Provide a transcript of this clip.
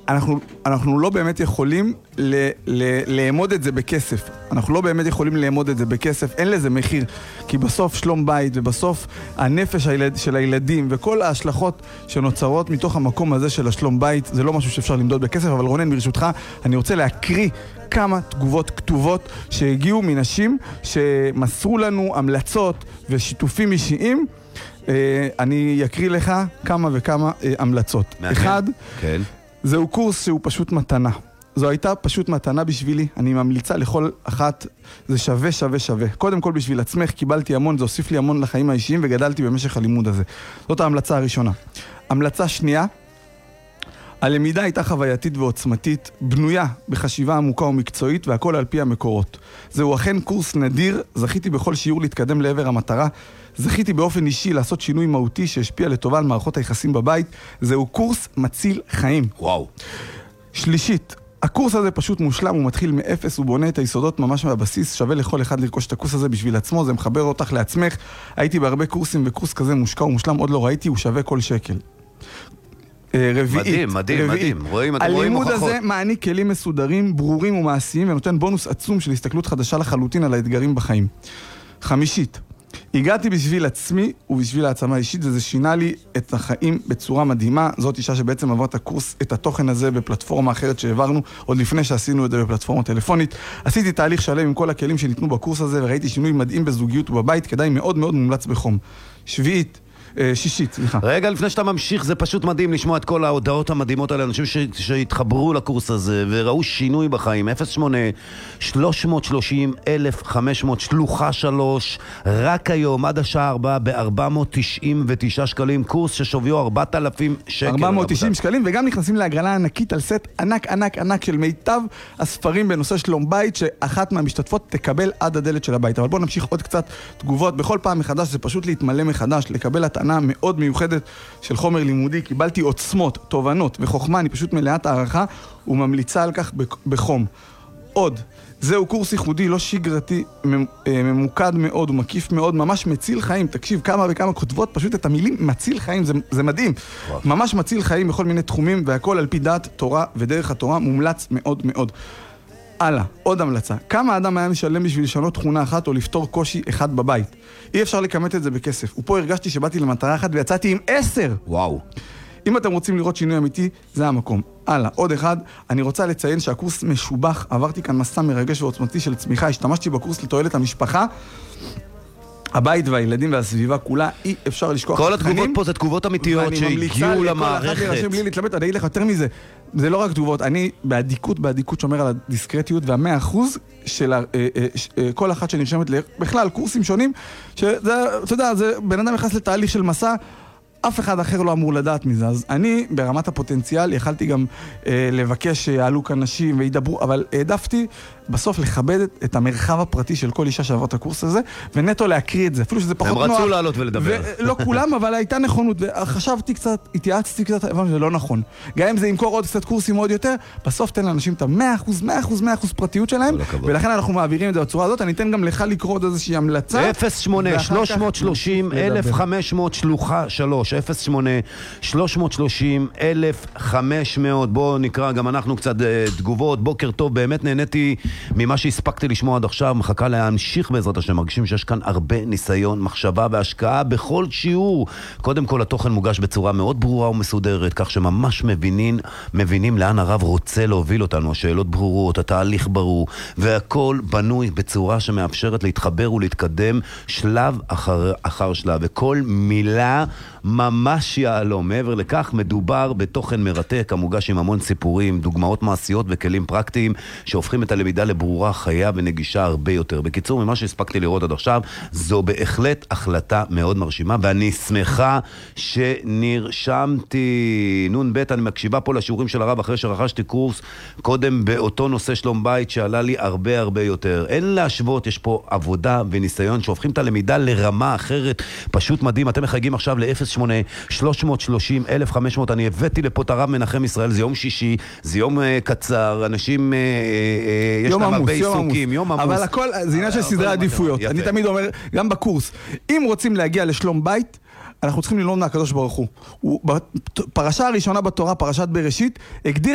אנחנו לא באמת יכולים לאמוד את זה בכסף. אנחנו לא באמת יכולים לאמוד את זה בכסף, אין לזה מחיר. כי בסוף שלום בית ובסוף הנפש של הילדים וכל ההשלכות שנוצרות מתוך המקום הזה של השלום בית, זה לא משהו שאפשר למדוד בכסף, אבל רונן, ברשותך, אני רוצה להקריא כמה תגובות כתובות שהגיעו מנשים שמסרו לנו המלצות ושיתופים אישיים. אני אקריא לך כמה וכמה המלצות. אחד, כן. זהו קורס שהוא פשוט מתנה. זו הייתה פשוט מתנה בשבילי. אני ממליצה לכל אחת, זה שווה, שווה, שווה. קודם כל בשביל עצמך קיבלתי המון, זה הוסיף לי המון לחיים האישיים וגדלתי במשך הלימוד הזה. זאת ההמלצה הראשונה. המלצה שנייה, הלמידה הייתה חווייתית ועוצמתית, בנויה בחשיבה עמוקה ומקצועית והכל על פי המקורות. זהו אכן קורס נדיר, זכיתי בכל שיעור להתקדם לעבר המטרה, זכיתי באופן אישי לעשות שינוי מהותי שהשפיע לטובה על מערכות היחסים בבית, זהו קורס מציל חיים. וואו. שלישית, הקורס הזה פשוט מושלם, הוא מתחיל מאפס, הוא בונה את היסודות ממש מהבסיס, שווה לכל אחד לרכוש את הקורס הזה בשביל עצמו, זה מחבר אותך לעצמך. הייתי בהרבה קורסים וקורס כזה מושקע ומושלם, עוד לא ראיתי, הוא שווה כל שקל. רביעית, מדהים. רואים הלימוד הוכחות. הזה מעניק כלים מסודרים, ברורים ומעשיים, ונותן בונוס עצום של הסתכלות חדשה לחלוטין על האתגרים בחיים. חמישית, הגעתי בשביל עצמי ובשביל העצמה האישית, וזה שינה לי את החיים בצורה מדהימה. זאת אישה שבעצם עברה את הקורס, את התוכן הזה בפלטפורמה אחרת שהעברנו, עוד לפני שעשינו את זה בפלטפורמה טלפונית. עשיתי תהליך שלם עם כל הכלים שניתנו בקורס הזה, וראיתי שינוי מדהים בזוגיות ובבית, כדאי מאוד מאוד מומלץ בחום. שישית, סליחה. רגע, לפני שאתה ממשיך, זה פשוט מדהים לשמוע את כל ההודעות המדהימות על אנשים שהתחברו לקורס הזה וראו שינוי בחיים. 08-330-1500 שלוחה 3, רק היום עד השעה 4 ב-499 שקלים, קורס ששוויו 4,000 שקל. 490 שקלים, וגם נכנסים להגרלה ענקית על סט ענק של מיטב הספרים בנושא שלום בית, שאחת מהמשתתפות תקבל עד הדלת של הבית. אבל בואו נמשיך עוד קצת תגובות. בכל פעם מחדש זה פשוט להתמלא מחדש, לקבל הטענה מאוד מיוחדת של חומר לימודי. קיבלתי עוצמות, תובנות וחוכמה, אני פשוט מלאת הערכה וממליצה על כך בחום. עוד, זהו קורס ייחודי, לא שגרתי, ממוקד מאוד ומקיף מאוד, ממש מציל חיים. תקשיב, כמה וכמה כותבות פשוט את המילים מציל חיים, זה מדהים. ממש מציל חיים בכל מיני תחומים, והכל על פי דת, תורה ודרך התורה, מומלץ מאוד מאוד. הלאה, עוד המלצה. כמה אדם היה משלם בשביל לשנות תכונה אחת או לפתור קושי אחד בבית? אי אפשר לקמת את זה בכסף. ופה הרגשתי שבאתי למטרה אחת ויצאתי עם 10. וואו. אם אתם רוצים לראות שינוי אמיתי, זה המקום. הלאה, עוד אחד. אני רוצה לציין שהקורס משובח. עברתי כאן מסע מרגש ועוצמתי של צמיחה. השתמשתי בקורס לתועלת המשפחה, הבית והילדים והסביבה כולה. אי אפשר לשכוח. כל התגובות פה זה תגובות אמיתיות שהגיעו למערכת. בלי להתלבט, אני אגיד לך יותר מזה. זה לא רק תגובות, אני בעדיקות שומר על הדיסקרטיות, וה100% של כל אחת שנרשמת בכלל קורסים שונים, שזה, אתה יודע, זה בן אדם נכנס לתהליך של מסע, אף אחד אחר לא אמור לדעת מזה. אז אני ברמת הפוטנציאל יכלתי גם לבקש שיעלו כאן נשים וידברו, אבל העדפתי בסוף לכבד את המרחב הפרטי של כל אישה שעברה את הקורס הזה, ונטו להקריא את זה, אפילו שזה פחות נוח. הם רצו לעלות ולדבר. לא כולם, אבל הייתה נכונות, וחשבתי קצת, התייעצתי קצת, אבל זה לא נכון. גם אם זה ימכור עוד קצת קורסים עוד יותר, בסוף תן לאנשים את 100% פרטיות שלהם, ולכן אנחנו מעבירים את זה בצורה הזאת. אני אתן גם לך לקרוא עוד איזושהי המלצה. 08-330-1500 שלוחה 3, 08-330-1500. בואו נקרא גם אנחנו קצת תגובות. בוקר טוב, באמת נהניתי ממה שהספקתי לשמוע עד עכשיו, מחכה להמשיך בעזרת השם. מרגישים שיש כאן הרבה ניסיון, מחשבה והשקעה בכל שיעור. קודם כל התוכן מוגש בצורה מאוד ברורה ומסודרת, כך שממש מבינים לאן הרב רוצה להוביל אותנו. השאלות ברורות, התהליך ברור, והכל בנוי בצורה שמאפשרת להתחבר ולהתקדם שלב אחר שלב, וכל מילה ממש יעלום. מעבר לכך, מדובר בתוכן מרתק, המוגש עם המון סיפורים, דוגמאות מעשיות וכלים פרקטיים שהופכים את הלמידה לברורה, חיה ונגישה הרבה יותר. בקיצור, ממה שהספקתי לראות עד עכשיו, זו בהחלט החלטה מאוד מרשימה, ואני שמחה שנרשמתי. נון ב', אני מקשיבה פה לשיעורים של הרב אחרי שרכשתי קורס קודם באותו נושא שלום בית שעלה לי הרבה יותר. אין להשוות, יש פה עבודה וניסיון שהופכים את הלמידה לרמה אחרת. פשוט מדהים. אתם מחייגים עכשיו ל-08-330-1500. אני הבאתי לפה את הרב מנחם ישראל. זה יום שישי, זה יום קצר, אנשים יש להם הרבה עיסוקים, יום עמוס. אבל הכל, זה עניין של סדרי עדיפויות. אני תמיד אומר, גם בקורס, אם רוצים להגיע לשלום בית, אנחנו צריכים ללמוד מהקדוש ברוך הוא. בפרשה הראשונה בתורה, פרשת בראשית, הגדיר